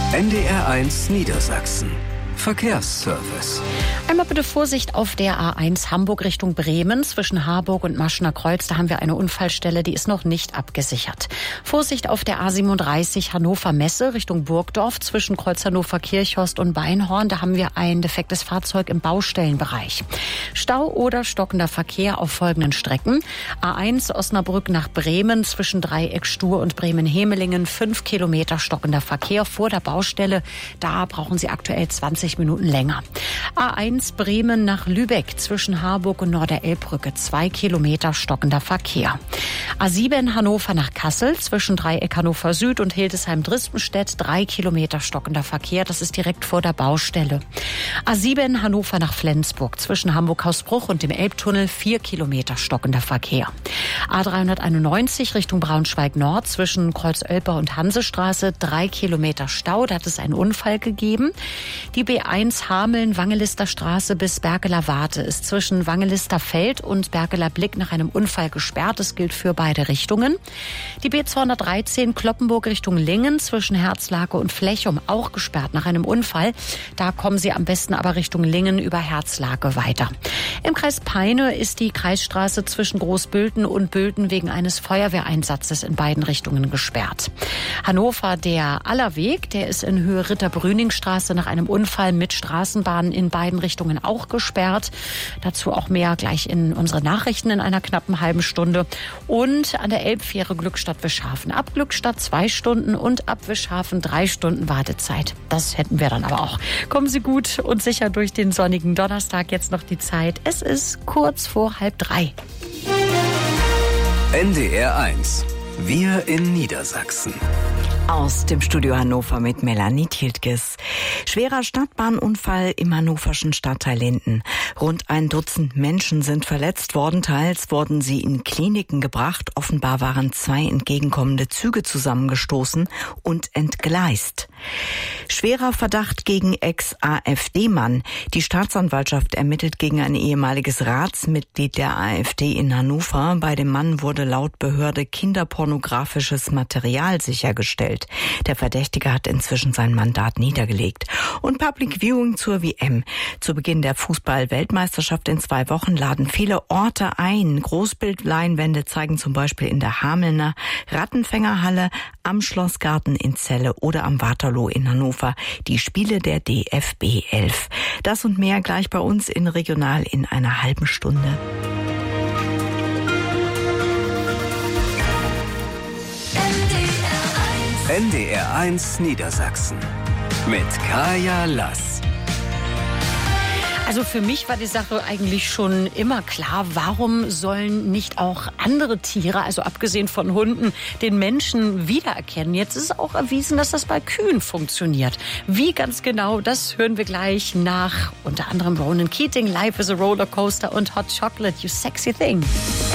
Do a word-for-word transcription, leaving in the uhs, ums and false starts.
N D R eins Niedersachsen. Verkehrsservice. Einmal bitte Vorsicht auf der A eins Hamburg Richtung Bremen. Zwischen Harburg und Maschener Kreuz, da haben wir eine Unfallstelle, die ist noch nicht abgesichert. Vorsicht auf der A siebenunddreißig Hannover Messe Richtung Burgdorf. Zwischen Kreuz Hannover Kirchhorst und Beinhorn, da haben wir ein defektes Fahrzeug im Baustellenbereich. Stau oder stockender Verkehr auf folgenden Strecken. A eins Osnabrück nach Bremen zwischen Dreieck Stur und Bremen-Hemelingen. Fünf Kilometer stockender Verkehr vor der Baustelle. Da brauchen Sie aktuell zwanzig Minuten länger. A eins Bremen nach Lübeck zwischen Harburg und Norderelbbrücke. Zwei Kilometer stockender Verkehr. A sieben Hannover nach Kassel zwischen Dreieck Hannover Süd und Hildesheim-Drispenstedt. Drei Kilometer stockender Verkehr. Das ist direkt vor der Baustelle. A sieben Hannover nach Flensburg zwischen Hamburg-Hausbruch und dem Elbtunnel. Vier Kilometer stockender Verkehr. A dreihunderteinundneunzig Richtung Braunschweig Nord zwischen Kreuz-Oelper und Hansestraße. Drei Kilometer Stau. Da hat es einen Unfall gegeben. Die B eins Hameln-Wangelister Straße bis Berkeler Warte ist zwischen Wangelister Feld und Berkeler Blick nach einem Unfall gesperrt. Das gilt für beide Richtungen. Die B zweihundertdreizehn Kloppenburg Richtung Lingen zwischen Herzlake und Flechum auch gesperrt nach einem Unfall. Da kommen Sie am besten aber Richtung Lingen über Herzlake weiter. Im Kreis Peine ist die Kreisstraße zwischen Großbülten und Bülten wegen eines Feuerwehreinsatzes in beiden Richtungen gesperrt. Hannover, der Allerweg, der ist in Höhe Ritter-Brüning-Straße nach einem Unfall mit Straßenbahnen in beiden Richtungen auch gesperrt. Dazu auch mehr gleich in unsere Nachrichten in einer knappen halben Stunde. Und an der Elbfähre Glückstadt-Wischhafen. Ab Glückstadt zwei Stunden und ab Wischhafen drei Stunden Wartezeit. Das hätten wir dann aber auch. Kommen Sie gut und sicher durch den sonnigen Donnerstag. Jetzt noch die Zeit. Es ist kurz vor halb drei. N D R eins. Wir in Niedersachsen. Aus dem Studio Hannover mit Melanie Tiltges. Schwerer Stadtbahnunfall im hannoverschen Stadtteil Linden. Rund ein Dutzend Menschen sind verletzt worden. Teils wurden sie in Kliniken gebracht. Offenbar waren zwei entgegenkommende Züge zusammengestoßen und entgleist. Schwerer Verdacht gegen Ex-A f D-Mann. Die Staatsanwaltschaft ermittelt gegen ein ehemaliges Ratsmitglied der A f D in Hannover. Bei dem Mann wurde laut Behörde kinderpornografisches Material sichergestellt. Der Verdächtige hat inzwischen sein Mandat niedergelegt. Und Public Viewing zur W M. Zu Beginn der Fußball-Weltmeisterschaft in zwei Wochen laden viele Orte ein. Großbildleinwände zeigen zum Beispiel in der Hamelner Rattenfängerhalle, am Schlossgarten in Celle oder am Waterloo in Hannover die Spiele der D F B elf. Das und mehr gleich bei uns in Regional in einer halben Stunde. N D R eins Niedersachsen mit Kaya Lass. Also für mich war die Sache eigentlich schon immer klar, warum sollen nicht auch andere Tiere, also abgesehen von Hunden, den Menschen wiedererkennen? Jetzt ist auch erwiesen, dass das bei Kühen funktioniert. Wie ganz genau, das hören wir gleich nach unter anderem Ronan Keating, Life is a Rollercoaster und Hot Chocolate, You Sexy Thing.